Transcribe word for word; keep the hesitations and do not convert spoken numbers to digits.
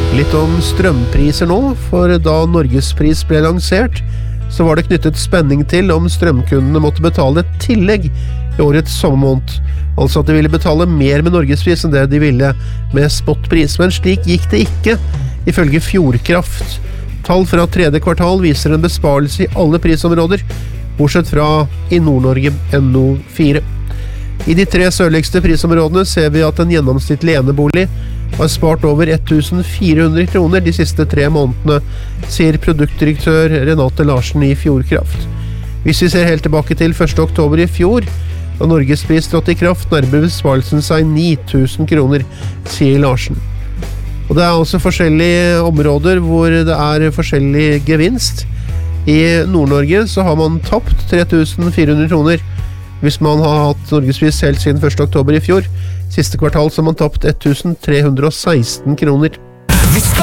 Litt om strømpriser nå, for da Norgespris ble lansert, så var det knyttet spenning til om strømkundene måtte betale et tillegg i årets sommermåned. Altså at de ville betale mer med Norgespris enn det de ville med spotpris. Men slik gikk det ikke, ifølge Fjordkraft. Tall fra tredje kvartal viser en besparelse i alle prisområder, bortsett fra i Nord-Norge N O fire. I de tre sørligste prisområdene ser vi at en gjennomsnittlig enebolig har spart over fjorten hundre kroner de siste tre månedene, sier produktdirektør Renate Larsen i Fjordkraft. Hvis vi ser helt tilbake til første oktober i fjor, da Norgespris trådte i kraft, nærmer besparelsen seg ni tusen kroner, sier Larsen. Og det er også forskjellige områder hvor det er forskjellig gevinst. I Nord-Norge så har man tapt tre tusen fire hundre kroner hvis man har hatt Norgespris helt siden første oktober i fjor. Siste kvartal så har man tapt tre tusen tre hundre og seksten kroner.